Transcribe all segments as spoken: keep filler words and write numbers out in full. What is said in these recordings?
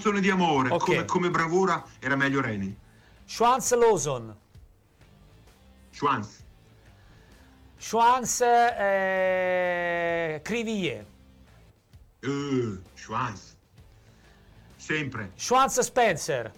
canzone di amore, Ok. come, come bravura era meglio Reni. Schwanz Lawson. Schwanz. Schwanz eh, Crivier. Uh, Schwanz. Sempre. Schwanz Spencer.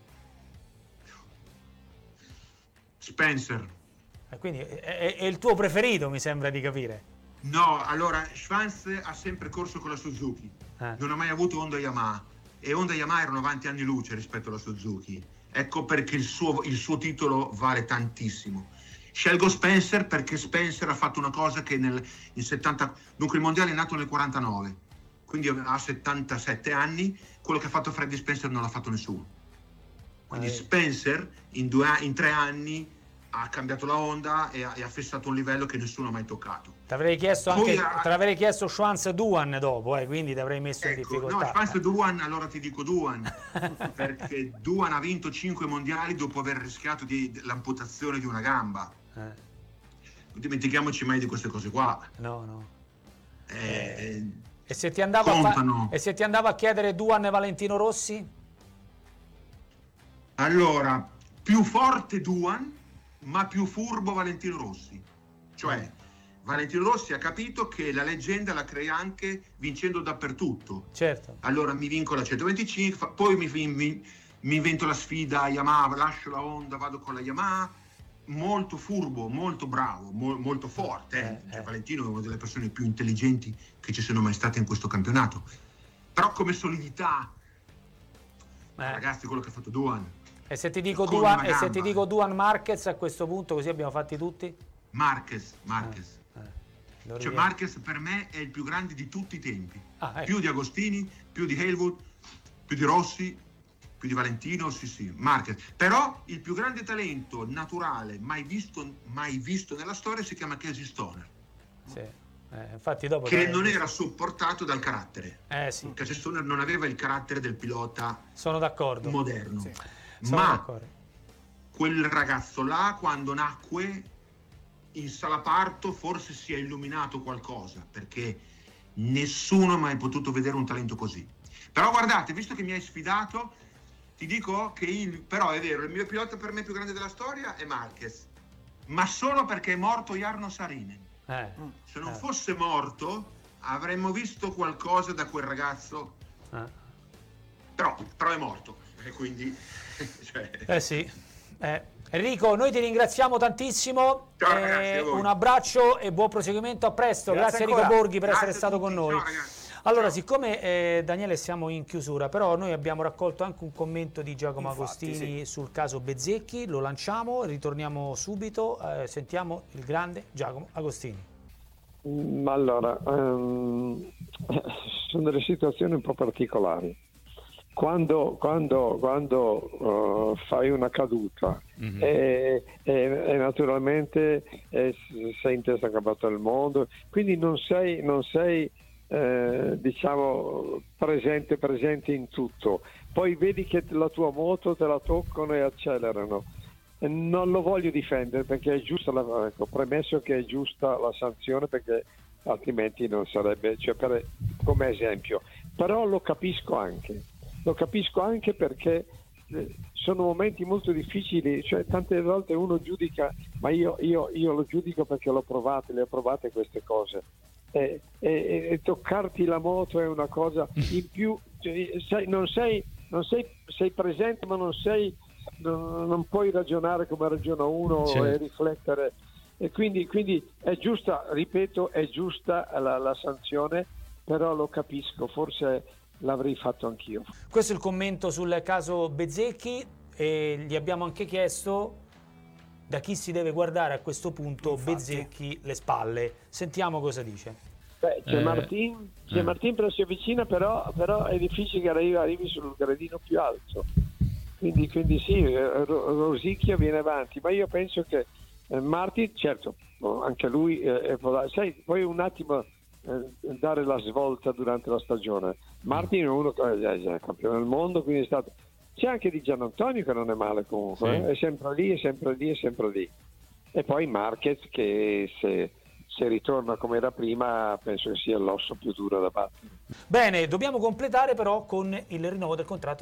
Spencer. E quindi è, è- è il tuo preferito, mi sembra di capire. No, allora, Schwanz ha sempre corso con la Suzuki. Eh. Non ha mai avuto Honda Yamaha. E Honda Yamaha erano avanti anni luce rispetto alla Suzuki. Ecco perché il suo, il suo titolo vale tantissimo. Scelgo Spencer perché Spencer ha fatto una cosa che nel in settanta... Dunque il mondiale è nato nel quarantanove, quindi ha settantasette anni. Quello che ha fatto Freddie Spencer non l'ha fatto nessuno. Quindi Eh. Spencer in, due, a- in tre anni ha cambiato la Honda e ha, e ha fissato un livello che nessuno ha mai toccato. Ti avrei chiesto Poi anche ha- te l'avrei chiesto Schwanz Duan dopo, eh, quindi ti avrei messo in Ecco, no, difficoltà. Schwanz Duan, allora ti dico Duan, perché Duan ha vinto cinque mondiali dopo aver rischiato di, l'amputazione di una gamba. Eh, Non dimentichiamoci mai di queste cose qua. no, no. Eh, E se ti andavo a fa- contano. e se ti andavo a chiedere Duan e Valentino Rossi? Allora, più forte Duan, ma più furbo Valentino Rossi. Cioè, Valentino Rossi ha capito che la leggenda la crea anche vincendo dappertutto. Certo. Allora mi vinco la centoventicinque, fa- poi mi, mi- mi invento la sfida Yamaha, lascio la Honda, vado con la Yamaha. Molto furbo, molto bravo, mo- molto forte. eh. Eh, Cioè, eh. Valentino è una delle persone più intelligenti che ci siano mai state in questo campionato. Però come solidità, Eh. ragazzi, quello che ha fatto Duan. E se ti dico Con Duan, una e se gamba, ti dico Duan Marquez a questo punto, così abbiamo fatti tutti? Marquez, Marquez. Eh, lo Cioè riviene. Marquez per me è il più grande di tutti i tempi. Ah, ecco. Più di Agostini, più di Haywood, più di Rossi, più di Valentino, sì sì, Marquez. Però il più grande talento naturale mai visto, mai visto nella storia si chiama Casey Stoner, Sì. Eh, infatti dopo che te- non era sopportato dal carattere. Eh sì, Casey Stoner non aveva il carattere del pilota sono d'accordo. moderno. Sì. Sono Ma d'accordo. quel ragazzo là, quando nacque in Salaparto, forse si è illuminato qualcosa, perché nessuno ha mai potuto vedere un talento così. Però guardate, visto che mi hai sfidato, ti dico che il, però è vero, il mio pilota per me più grande della storia è Marquez, ma solo perché è morto Jarno Saarinen. Eh, Se non eh, fosse morto avremmo visto qualcosa da quel ragazzo, eh. però, però è morto, e quindi cioè, Eh sì. Eh, Enrico, noi ti ringraziamo tantissimo. Ciao, Eh, ragazzi, a voi. un abbraccio e buon proseguimento. A presto. Grazie Grazie, Enrico ancora. Borghi per Grazie essere a stato tutti. con noi. Ciao, ragazzi. Allora, Ciao. siccome eh, Daniele siamo in chiusura, però noi abbiamo raccolto anche un commento di Giacomo Infatti, Agostini sì. sul caso Bezzecchi, lo lanciamo, ritorniamo subito, eh, sentiamo il grande Giacomo Agostini. Ma allora, ehm, sono delle situazioni un po' particolari. Quando, quando, quando eh, fai una caduta e, e- e naturalmente eh, sei in testa a capo del mondo, quindi non sei, non sei eh, diciamo presente, presente in tutto. Poi vedi che la tua moto te la toccano e accelerano. E non lo voglio difendere perché è giusta la, ecco, premesso che è giusta la sanzione, perché altrimenti non sarebbe, cioè per, come esempio. Però lo capisco anche, lo capisco anche perché eh, sono momenti molto difficili, cioè tante volte uno giudica, ma io, io, io lo giudico perché l'ho provate, le ho provate queste cose. E, e- e toccarti la moto è una cosa in più, cioè, sei- non, sei, non sei, sei presente ma non sei, non, non puoi ragionare come ragiona uno Certo. e riflettere, e quindi, quindi è giusta, ripeto, è giusta la, la sanzione, però lo capisco, forse l'avrei fatto anch'io. Questo è il commento sul caso Bezzecchi e gli abbiamo anche chiesto da chi si deve guardare a questo punto Infatti. Bezzecchi le spalle. Sentiamo cosa dice. Beh, c'è Eh, Martin, c'è eh. Martin però si avvicina, però, però è difficile che arrivi, arrivi sul gradino più alto. Quindi, quindi sì, eh, Ro- Rosicchia viene avanti, ma io penso che eh, Martin, certo, oh, anche lui eh, è pola- sai, poi un attimo eh, dare la svolta durante la stagione. Martin è uno che è già campione del mondo, quindi è stato. C'è anche di Gianantonio che non è male comunque, Sì. eh, è sempre lì, è sempre lì, è sempre lì. E poi Marquez che se, se ritorna come era prima penso che sia l'osso più duro da battere. Bene, dobbiamo completare però con il rinnovo del contratto